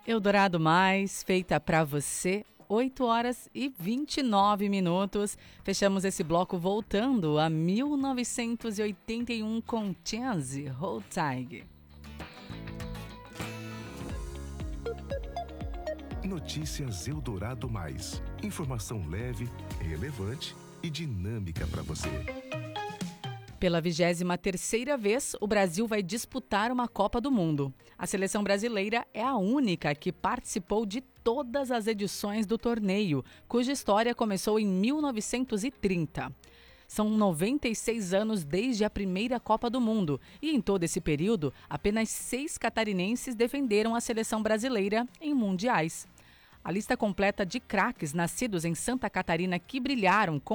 Eldorado Mais, feita para você, 8 horas e 29 minutos. Fechamos esse bloco voltando a 1981 com Chance, Hold Tight. Notícias Eldorado Mais. Informação leve, relevante e dinâmica para você. Pela 23ª vez, o Brasil vai disputar uma Copa do Mundo. A seleção brasileira é a única que participou de todas as edições do torneio, cuja história começou em 1930. São 96 anos desde a primeira Copa do Mundo e, em todo esse período, apenas 6 catarinenses defenderam a seleção brasileira em mundiais. A lista completa de craques nascidos em Santa Catarina que brilharam com